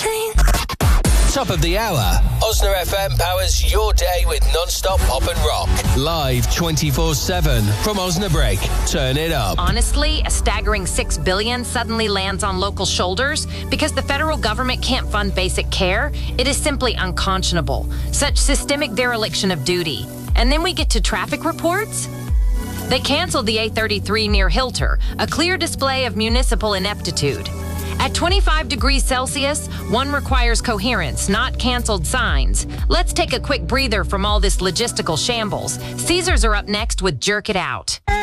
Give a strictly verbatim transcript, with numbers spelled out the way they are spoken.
train. Top of the hour. Osner F M powers your day with non-stop pop and rock. Live twenty-four seven from Osnabrück. Turn it up. Honestly, a staggering six billion dollars suddenly lands on local shoulders because the federal government can't fund basic care. It is simply unconscionable. Such systemic dereliction of duty. And then we get to traffic reports? They canceled the A thirty-three near Hilter, a clear display of municipal ineptitude. At twenty-five degrees Celsius, one requires coherence, not canceled signs. Let's take a quick breather from all this logistical shambles. Caesars are up next with Jerk It Out.